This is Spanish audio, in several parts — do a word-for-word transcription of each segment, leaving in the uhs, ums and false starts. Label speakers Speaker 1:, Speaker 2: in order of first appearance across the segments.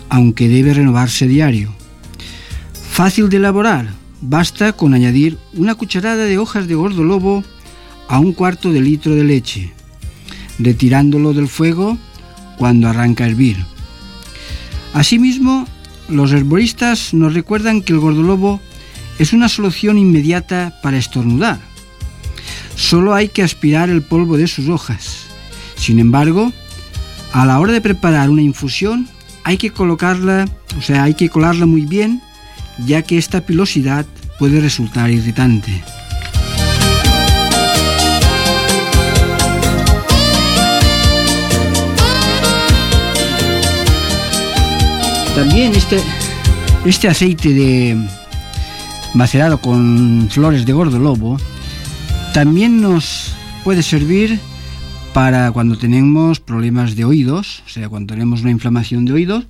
Speaker 1: aunque debe renovarse diario. Fácil de elaborar, basta con añadir una cucharada de hojas de gordolobo a un cuarto de litro de leche, retirándolo del fuego cuando arranca a hervir. Asimismo, los herboristas nos recuerdan que el gordolobo es una solución inmediata para estornudar. Solo hay que aspirar el polvo de sus hojas. Sin embargo, a la hora de preparar una infusión, hay que colocarla, o sea, hay que colarla muy bien, ya que esta pilosidad puede resultar irritante. También este, este aceite de macerado con flores de gordolobo también nos puede servir para cuando tenemos problemas de oídos, o sea, cuando tenemos una inflamación de oídos.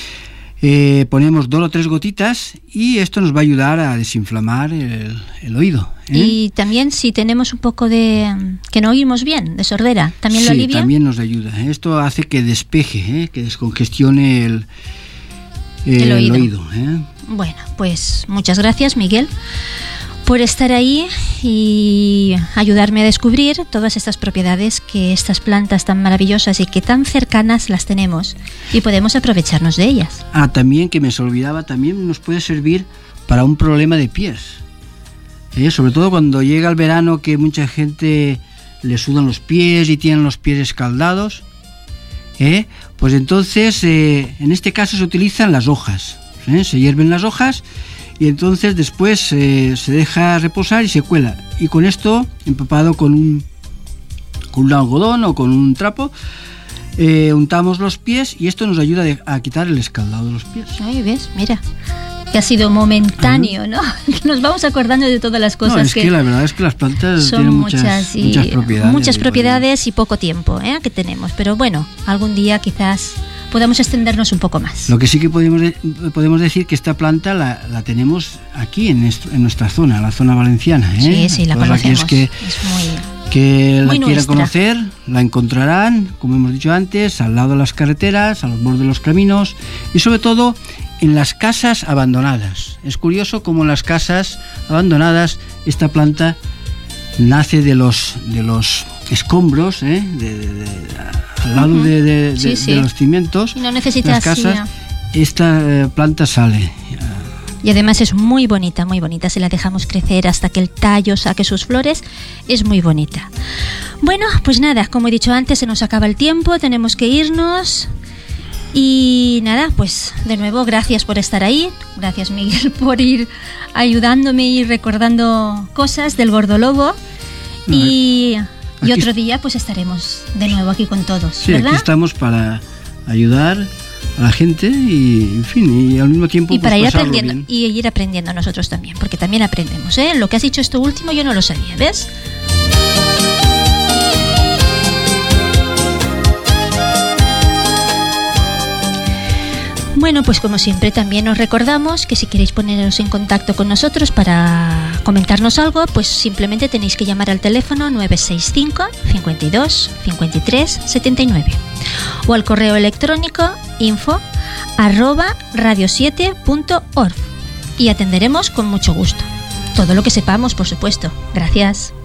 Speaker 1: Eh, ponemos dos o tres gotitas y esto nos va a ayudar a desinflamar el, el oído, ¿eh?
Speaker 2: Y también si tenemos un poco de... que no oímos bien, de sordera, ¿también
Speaker 1: sí,
Speaker 2: lo alivia?
Speaker 1: Sí, también nos ayuda. Esto hace que despeje, ¿eh? Que descongestione el, el, el oído. oído ¿eh?
Speaker 2: Bueno, pues muchas gracias, Miguel, por estar ahí y ayudarme a descubrir todas estas propiedades que estas plantas tan maravillosas y que tan cercanas las tenemos y podemos aprovecharnos de ellas.
Speaker 1: Ah, también, que me se olvidaba, también nos puede servir para un problema de pies, ¿eh? Sobre todo cuando llega el verano, que mucha gente le sudan los pies y tienen los pies escaldados, ¿eh? Pues entonces, eh, en este caso se utilizan las hojas, ¿eh? Se hierven las hojas y entonces después eh, se deja reposar y se cuela. Y con esto, empapado con un, con un algodón o con un trapo, eh, untamos los pies y esto nos ayuda de, a quitar el escaldado de los pies.
Speaker 2: Ahí ves, mira, que ha sido momentáneo, ¿no? Nos vamos acordando de todas las cosas.
Speaker 1: No, es
Speaker 2: que,
Speaker 1: que la verdad es que las plantas
Speaker 2: son
Speaker 1: tienen
Speaker 2: muchas,
Speaker 1: muchas,
Speaker 2: y
Speaker 1: muchas propiedades.
Speaker 2: Muchas propiedades y poco tiempo, ¿eh? Que tenemos. Pero bueno, algún día quizás podamos extendernos un poco más.
Speaker 1: Lo que sí que podemos, de, podemos decir que esta planta la, la tenemos aquí en, est, en nuestra zona, la zona valenciana, ¿eh?
Speaker 2: Sí, sí, la
Speaker 1: Todos
Speaker 2: conocemos.
Speaker 1: Que,
Speaker 2: es muy,
Speaker 1: que
Speaker 2: muy
Speaker 1: la quieran conocer, la encontrarán, como hemos dicho antes, al lado de las carreteras, a los bordes de los caminos y sobre todo en las casas abandonadas. Es curioso cómo en las casas abandonadas esta planta nace de los, de los escombros, ¿eh? de, de, de, al lado uh-huh. de, de,
Speaker 2: sí,
Speaker 1: de,
Speaker 2: sí.
Speaker 1: de los cimientos,
Speaker 2: y no necesitas
Speaker 1: las casas, sí, esta eh, planta sale.
Speaker 2: Y además es muy bonita, muy bonita. Si la dejamos crecer hasta que el tallo saque sus flores, es muy bonita. Bueno, pues nada, como he dicho antes, se nos acaba el tiempo, tenemos que irnos. Y nada, pues de nuevo, gracias por estar ahí. Gracias, Miguel, por ir ayudándome y recordando cosas del gordolobo. No, y... Aquí y otro día pues estaremos de nuevo aquí con todos,
Speaker 1: sí,
Speaker 2: ¿verdad?
Speaker 1: Aquí estamos para ayudar a la gente y, en fin, y al mismo tiempo
Speaker 2: y para
Speaker 1: pues,
Speaker 2: ir aprendiendo
Speaker 1: bien.
Speaker 2: y ir aprendiendo nosotros también, porque también aprendemos, ¿eh? Lo que has dicho esto último yo no lo sabía, ¿ves? Bueno, pues como siempre también os recordamos que si queréis poneros en contacto con nosotros para comentarnos algo, pues simplemente tenéis que llamar al teléfono nueve seis cinco, cincuenta y dos, cincuenta y tres, setenta y nueve o al correo electrónico info arroba radio siete punto org y atenderemos con mucho gusto. Todo lo que sepamos, por supuesto. Gracias.